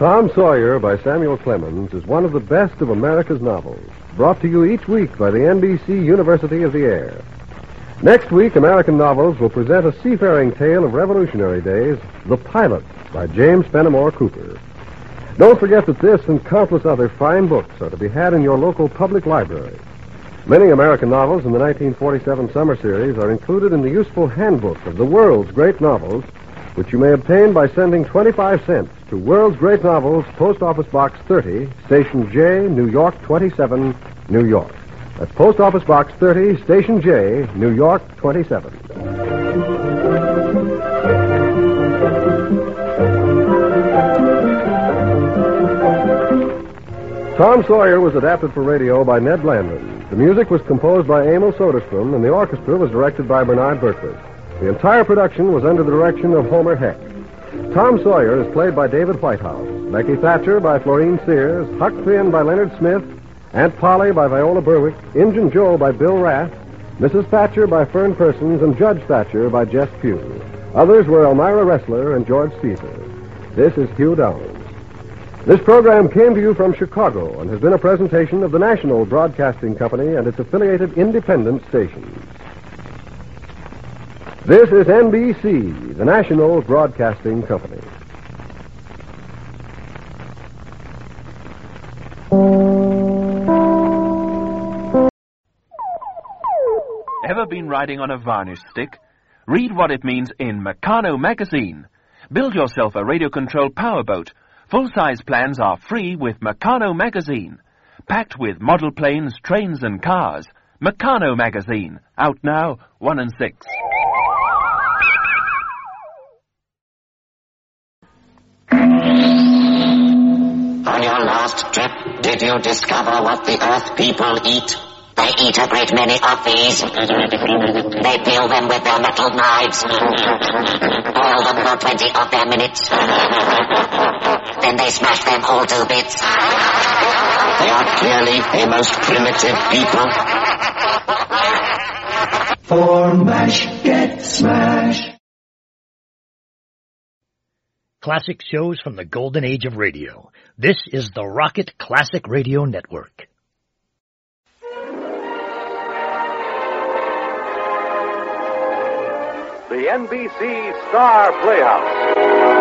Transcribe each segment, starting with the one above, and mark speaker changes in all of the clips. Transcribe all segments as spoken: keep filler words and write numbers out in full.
Speaker 1: Tom Sawyer by Samuel Clemens is one of the best of America's novels, brought to you each week by the N B C University of the Air. Next week, American Novels will present a seafaring tale of Revolutionary days, The Pilot, by James Fenimore Cooper. Don't forget that this and countless other fine books are to be had in your local public library. Many American novels in the nineteen forty-seven summer series are included in the useful handbook of the world's great novels, which you may obtain by sending twenty-five cents to World's Great Novels, Post Office Box thirty, Station J, New York twenty-seven, New York. That's Post Office Box thirty, Station J, New York twenty-seven. Tom Sawyer was adapted for radio by Ned Landon. The music was composed by Emil Soderstrom, and the orchestra was directed by Bernard Berkowitz. The entire production was under the direction of Homer Heck. Tom Sawyer is played by David Whitehouse, Becky Thatcher by Florine Sears, Huck Finn by Leonard Smith, Aunt Polly by Viola Berwick, Injun Joe by Bill Rath, Missus Thatcher by Fern Persons, and Judge Thatcher by Jess Pugh. Others were Elmira Ressler and George Caesar. This is Hugh Downs. This program came to you from Chicago and has been a presentation of the National Broadcasting Company and its affiliated independent stations. This is N B C, the National Broadcasting Company.
Speaker 2: Ever been riding on a varnish stick? Read what it means in Meccano magazine. Build yourself a radio-controlled powerboat. Full-size plans are free with Meccano magazine. Packed with model planes, trains, and cars. Meccano magazine. Out now, one and six.
Speaker 3: On your last trip, did you discover what the Earth people eat? They eat a great many of these. They peel them with their metal knives. Boil them for twenty of their minutes. Then they smash them all to bits. They are clearly a most primitive people.
Speaker 4: For MASH, get smashed.
Speaker 5: Classic shows from the golden age of radio. This is the Rocket Classic Radio Network.
Speaker 6: The N B C Star Playhouse.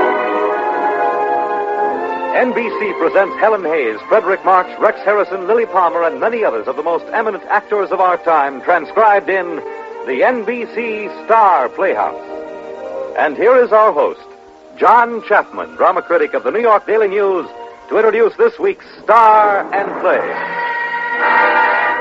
Speaker 6: N B C presents Helen Hayes, Frederick March, Rex Harrison, Lily Palmer, and many others of the most eminent actors of our time, transcribed in the N B C Star Playhouse. And here is our host, John Chapman, drama critic of the New York Daily News, to introduce this week's Star and Play.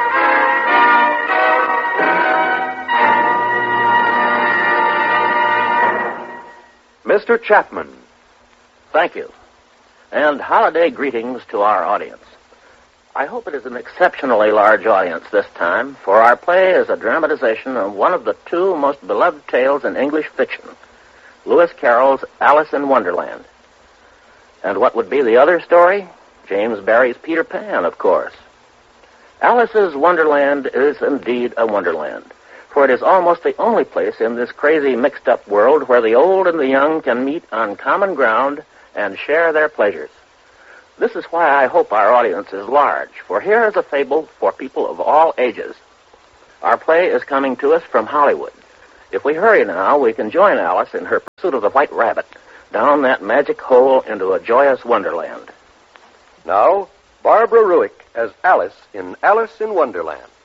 Speaker 6: Mister Chapman.
Speaker 7: Thank you. And holiday greetings to our audience. I hope it is an exceptionally large audience this time, for our play is a dramatization of one of the two most beloved tales in English fiction, Lewis Carroll's Alice in Wonderland. And what would be the other story? James Barrie's Peter Pan, of course. Alice's Wonderland is indeed a wonderland, for it is almost the only place in this crazy mixed-up world where the old and the young can meet on common ground and share their pleasures. This is why I hope our audience is large, for here is a fable for people of all ages. Our play is coming to us from Hollywood. If we hurry now, we can join Alice in her pursuit of the White Rabbit down that magic hole into a joyous wonderland.
Speaker 8: Now, Barbara Ruick as Alice in Alice in Wonderland.